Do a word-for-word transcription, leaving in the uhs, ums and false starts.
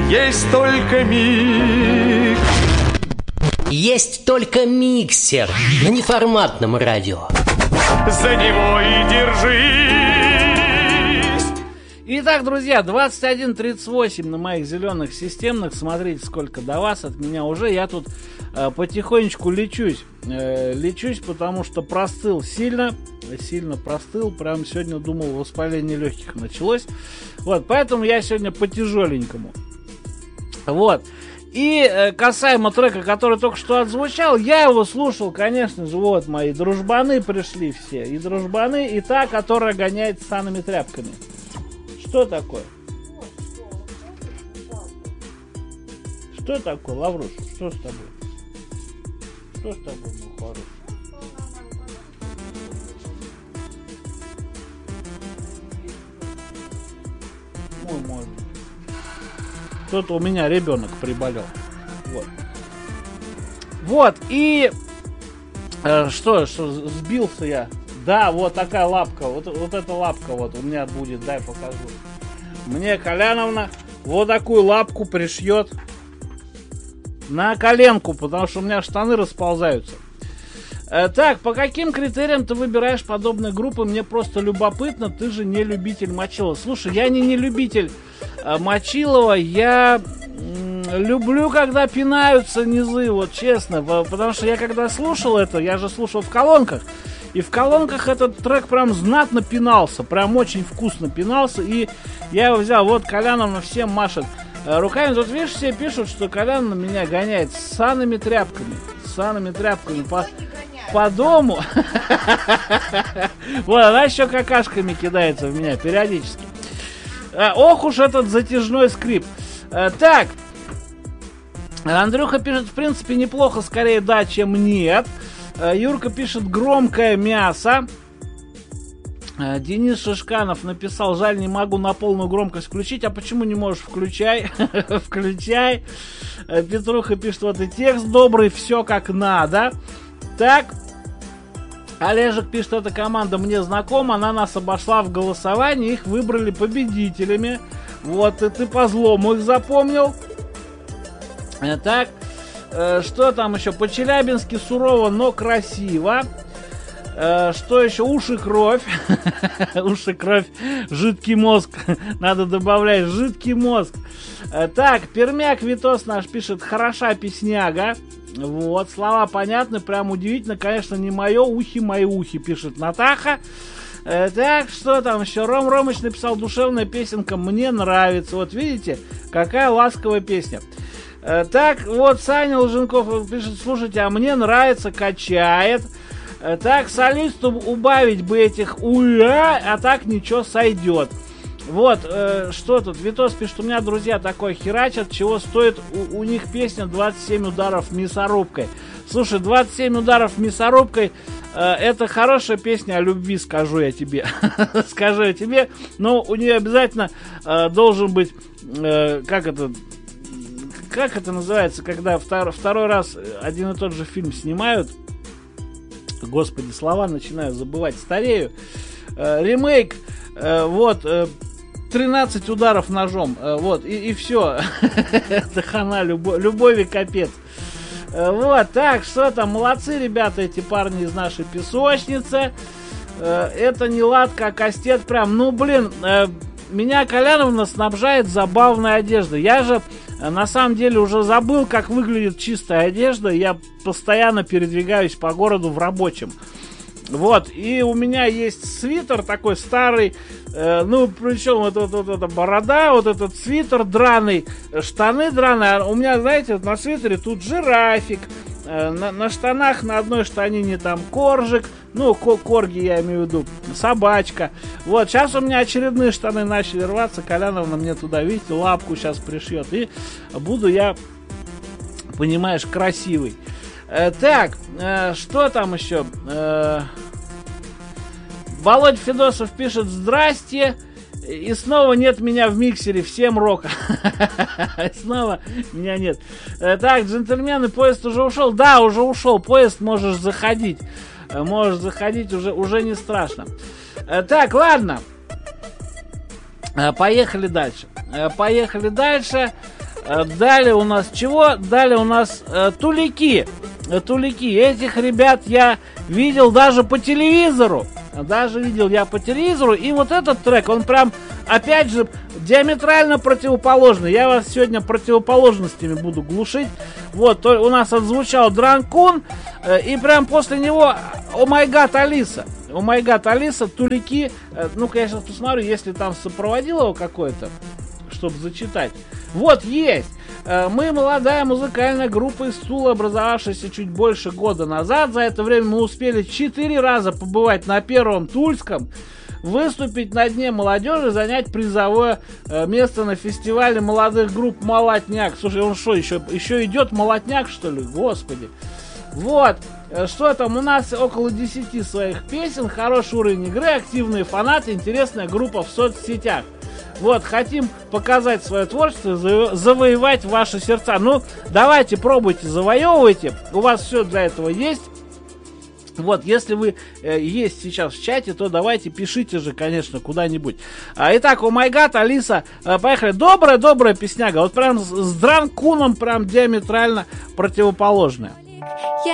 есть только миг. Есть только миксер на неформатном радио. За него и держись. Итак, друзья, двадцать один тридцать восемь на моих зеленых системных. Смотрите, сколько до вас от меня уже. Я тут э, потихонечку лечусь. Э, лечусь, потому что простыл сильно. Сильно простыл. Прям сегодня думал, воспаление легких началось. Вот, поэтому я сегодня по тяжеленькому. Вот. И э, касаемо трека, который только что отзвучал, я его слушал, конечно же, вот мои дружбаны пришли все. И дружбаны, и та, которая гоняет с санными тряпками. Что такое? Что такое, Лавруш? Что с тобой? Что с тобой, мой хороший? Мой, мой. Кто-то у меня ребенок приболел. Вот. Вот, и... Э, что, что, сбился я. Да, вот такая лапка. Вот, вот эта лапка вот у меня будет. Дай покажу. Мне Коляновна вот такую лапку пришьет на коленку, потому что у меня штаны расползаются. Э, так, по каким критериям ты выбираешь подобные группы? Мне просто любопытно. Ты же не любитель Мочилова. Слушай, я не, не любитель э, Мочилова. Я м- люблю, когда пинаются низы, вот честно. Потому что я когда слушал это, я же слушал в колонках. И в колонках этот трек прям знатно пинался. Прям очень вкусно пинался. И я его взял. Вот Коляновна всем машет э, руками. Тут, видишь, все пишут, что Коляновна меня гоняет с санными тряпками. С санными тряпками по, по дому. Вот, она еще какашками кидается в меня периодически. Ох уж этот затяжной скрип. Так. Андрюха пишет, в принципе, неплохо, скорее да, чем нет. Юрка пишет, громкое мясо. Денис Шишканов написал, жаль, не могу на полную громкость включить. А почему не можешь? Включай. Включай. Петруха пишет, вот и текст добрый, все как надо. Так. Олежек пишет, эта команда мне знакома, она нас обошла в голосовании, их выбрали победителями. Вот, и ты по злому их запомнил. Так. Что там еще? По-челябински сурово, но красиво. Что еще? Уши кровь. Уши кровь. Жидкий мозг. Надо добавлять жидкий мозг. Так, Пермяк Витос наш пишет, хороша песняга. Вот, слова понятны, прям удивительно. Конечно, не мое, ухи мои ухи, пишет Натаха. Так, что там еще? Ром Ромыч написал, душевная песенка, мне нравится. Вот видите, какая ласковая песня. Так, вот Саня Луженков пишет, слушайте, а мне нравится, качает. Так, солисту убавить бы этих уя, а так ничего сойдет. Вот, э, что тут? Витос пишет, у меня друзья такое херачат, чего стоит у, у них песня двадцать семь ударов мясорубкой. Слушай, двадцать семь ударов мясорубкой, э, это хорошая песня о любви, скажу я тебе. Скажу я тебе, но у нее обязательно э, должен быть, э, как это... Как это называется, когда втор, второй раз один и тот же фильм снимают? Господи, слова начинаю забывать, старею. Э, ремейк, э, вот, э, тринадцать ударов ножом, э, вот, и, и все. Это хана, любо, любови капец. Э, вот, так, что там, молодцы ребята, эти парни из нашей песочницы. Э, это не ладка, а кастет прям, ну, блин, э, меня Коляновна снабжает забавной одеждой. Я же на самом деле уже забыл, как выглядит чистая одежда. Я постоянно передвигаюсь по городу в рабочем. Вот, и у меня есть свитер такой старый, э, ну, причем вот, вот, вот эта борода, вот этот свитер драный, штаны драные. У меня, знаете, вот на свитере тут жирафик, э, на, на штанах на одной штанине там коржик, ну, корги я имею в виду, собачка. Вот, сейчас у меня очередные штаны начали рваться, Коляновна мне туда, видите, лапку сейчас пришьет, и буду я, понимаешь, красивый. Э, так, э, что там еще? Э, Володя Федосов пишет, здрасте, и снова нет меня в миксере, всем рока. Снова меня нет. Э, так, джентльмены, поезд уже ушел? Да, уже ушел, поезд, можешь заходить. Э, можешь заходить, уже, уже не страшно. Э, так, ладно. Э, поехали дальше. Э, поехали дальше. Э, далее у нас чего? Далее у нас э, Тулики. Э, Тулики. Этих ребят я видел даже по телевизору. Даже видел я по телевизору. И вот этот трек, он прям, опять же, диаметрально противоположный. Я вас сегодня противоположностями буду глушить. Вот, то, у нас отзвучал Дранкун. Э, и прям после него О май гад, Алиса. О май гад, Алиса, Тулики. Э, ну-ка, я сейчас посмотрю, если там сопроводил его какой-то, чтобы зачитать. Вот, есть. Мы молодая музыкальная группа из Тула, образовавшаяся чуть больше года назад. За это время мы успели четыре раза побывать на первом Тульском, выступить на Дне молодежи, занять призовое место на фестивале молодых групп «Молотняк». Слушай, он что, еще, еще идет «Молотняк», что ли? Господи. Вот. Что там? У нас около десяти своих песен, хороший уровень игры, активные фанаты, интересная группа в соцсетях. Вот, хотим показать свое творчество, завоевать ваши сердца. Ну, давайте, пробуйте, завоевывайте. У вас все для этого есть. Вот, если вы э, есть сейчас в чате, то давайте пишите же, конечно, куда-нибудь. А, итак, о май гад, Алиса, э, поехали. Добрая-добрая песняга. Вот прям с, с Дранкуном прям диаметрально противоположная. Я